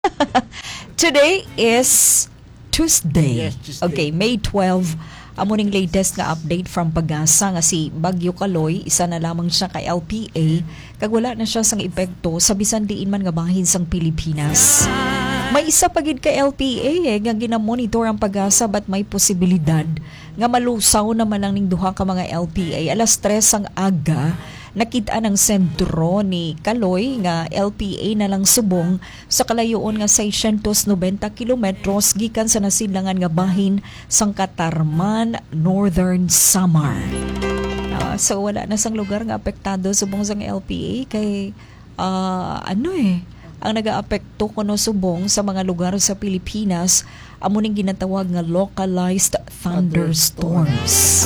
Today is Tuesday. Yes, Tuesday. Okay, May 12. Amuning latest nga update from Pagasa nga si Bagyo Kaloy, isa na lamang siya kay LPA, kag wala na siya sang epekto sa bisan diin man nga bahin sang Pilipinas. May isa pagid kay LPA nga ginamonitor ang Pagasa but may posibilidad nga malusaw naman lang ning duha ka mga LPA. Alas 3 ang aga, nakita ng sentro ni Kaloy nga LPA na lang subong sa kalayoon nga 690 kilometros gikan sa nasilangan nga bahin sang Katarman, Northern Samar. So wala na sang lugar nga apektado subong sang LPA kay ang nagaapekto kuno subong sa mga lugar sa Pilipinas amo ning ginatawag nga localized thunderstorms.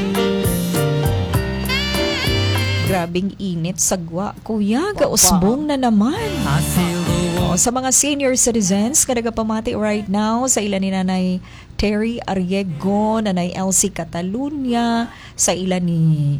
Grabing init sagwa. Kuya, gausbong na naman. Sa mga senior citizens, kadagapamati right now, sa ilan ni Nanay Terry Arriego, Nanay Elsie Catalunya, sa ilan ni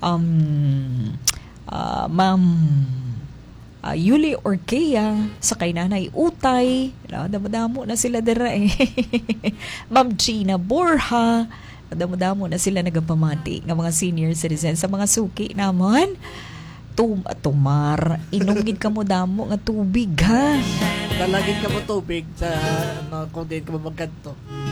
Ma'am Yuli Orkea, sa kay Nanay Utay, damo-damo na sila dira eh. Ma'am Gina Borja, damo-damo na sila nagapamati ng mga senior citizens. Sa mga suki naman, tumar, inumgid ka mo damo nga tubig ha. Dalagin ka mo tubig sa kung din ka mo magkanto.